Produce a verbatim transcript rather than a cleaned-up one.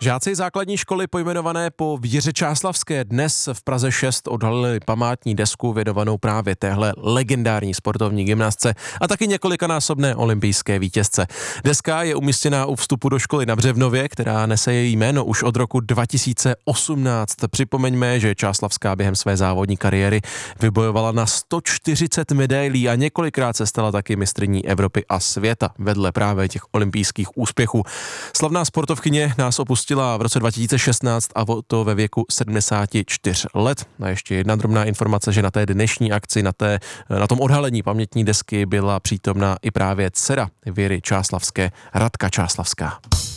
Žáci základní školy pojmenované po Věře Čáslavské dnes v Praze šest odhalili památní desku věnovanou právě téhle legendární sportovní gymnastce a taky několikanásobné olympijské vítězce. Deska je umístěná u vstupu do školy na Břevnově, která nese její jméno už od roku dva tisíce osmnáct. Připomeňme, že Čáslavská během své závodní kariéry vybojovala na sto čtyřicet medailí a několikrát se stala taky mistryní Evropy a světa vedle právě těch olympijských úspěchů. Slavná sportovkyně nás opustila v roce dva tisíce šestnáct a to ve věku sedmdesáti čtyř let. A ještě jedna drobná informace, že na té dnešní akci, na, té, na tom odhalení pamětní desky byla přítomná i právě dcera Věry Čáslavské, Radka Čáslavská.